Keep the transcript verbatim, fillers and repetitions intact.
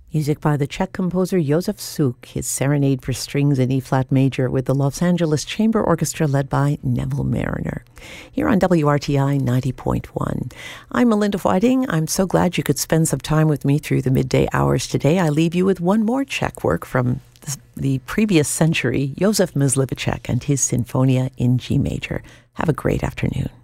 Music by the Czech composer Josef Suk, his Serenade for Strings in E-flat major with the Los Angeles Chamber Orchestra led by Neville Mariner. Here on W R T I ninety point one. I'm Melinda Whiting. I'm so glad you could spend some time with me through the midday hours today. I leave you with one more Czech work from the, the previous century, Josef Mysliveček and his Sinfonia in G major. Have a great afternoon.